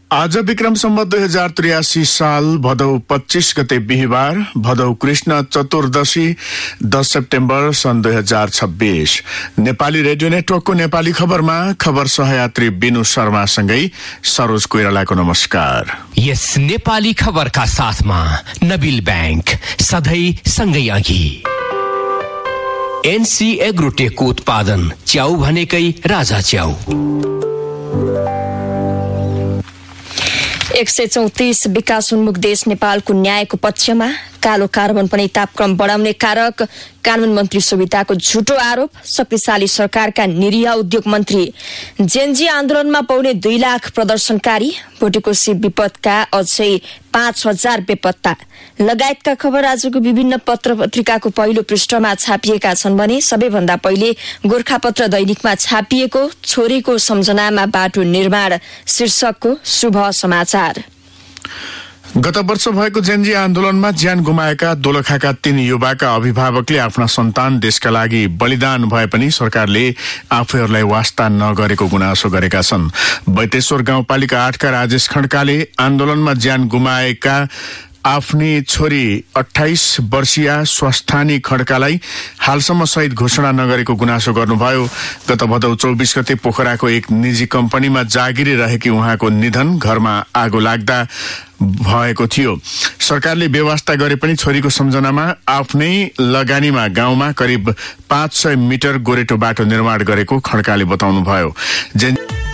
आज विक्रम सम्वत 2083 साल भदौ 25 गते बिहिबार, भदौ कृष्ण चतुर्दशी 10 सेप्टेम्बर सन् 2026। नेपाली रेडियो नेटवर्कको नेपाली खबरमा खबर सहयात्री बिनु शर्मासँगै सरोज कोइरालाको नमस्कार। यस नेपाली खबरका साथमा नबिल बैंक सधैँ सँगै अघि। एनसी एग्रोटेकको उत्पादन च्याउ भनेकै राजा च्याउ। 134 विकासोन्मुख देश नेपालको न्यायको पक्षमा, कालो कार्बन पनि तापक्रम बढाउने कारक, कानून मन्त्री सुविधाको झुटो आरोप, शक्तिशाली सरकारका निरीह उद्योग मन्त्री, जेनजी आन्दोलनमा पाउने 2 लाख प्रदर्शनकारी, भोटेकोशी विपदका अझै 5000 बेपत्ता लगायतका खबर आजको विभिन्न पत्र पत्रिकाको पहिलो पृष्ठमा छापिएका छन् भने सबैभन्दा पहिले गोरखापत्र दैनिकमा छापिएको छोरीको सम्झनामा बाटो निर्माण शीर्षकको शुभ समाचार। गत वर्ष भएको जेनजी आन्दोलनमा ज्यान गुमाएका दोलखाका 3 युवाका अभिभावकले आफ्ना सन्तान देशका लागि बलिदान भए पनि सरकारले आफूहरूलाई वास्ता नगरेको गुनासो गरेका छन्। बैतेश्वर गाउँपालिका 8 का राजेश खड्काले आन्दोलनमा ज्यान गुमाएका आफ्नी छोरी 28 वर्षीय स्वस्थानी खड्कालाई हालसम्म शहीद घोषणा नगरेको गुनासो गर्नुभयो। गत भदौ 24 गते पोखराको एक निजी कम्पनीमा जागिरी रहेकी उहाँको निधन घरमा आगो लाग्दा भएको थियो। सरकारले व्यवस्था गरे पनि छोरीको सम्झनामा आफ्नै लगानीमा गाउँमा करिब 500 मिटर गोरेटो बाटो निर्माण गरेको खड्काले बताउनुभयो।